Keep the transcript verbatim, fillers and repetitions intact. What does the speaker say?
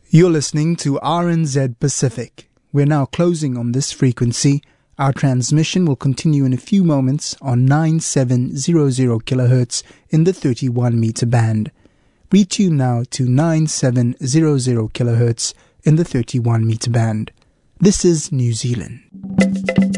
You're listening to R N Z Pacific. We're now closing on this frequency. Our transmission will continue in a few moments on nine seven hundred kilohertz in the thirty-one meter band. Retune now to nine seven hundred kilohertz in the thirty-one meter band. This is New Zealand.